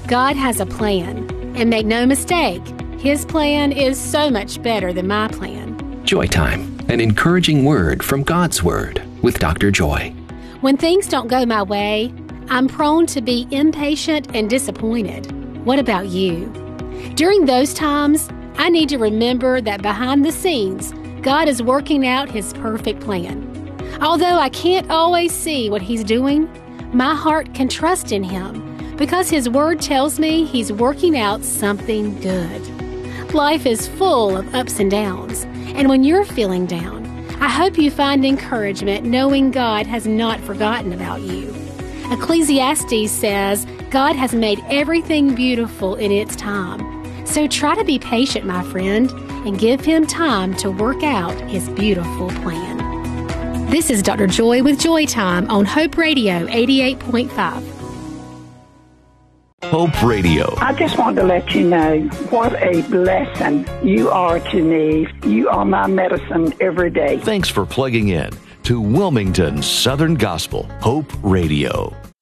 God has a plan, and make no mistake, His plan is so much better than my plan. Joy Time, an encouraging word from God's Word with Dr. Joy. When things don't go my way, I'm prone to be impatient and disappointed. What about you? During those times, I need to remember that behind the scenes, God is working out His perfect plan. Although I can't always see what He's doing, my heart can trust in Him because His Word tells me He's working out something good. Life is full of ups and downs, and when you're feeling down, I hope you find encouragement knowing God has not forgotten about you. Ecclesiastes says God has made everything beautiful in its time. So try to be patient, my friend, and give Him time to work out His beautiful plan. This is Dr. Joy with Joy Time on Hope Radio 88.5. Hope Radio. I just want to let you know what a blessing you are to me. You are my medicine every day. Thanks for plugging in to Wilmington Southern Gospel Hope Radio.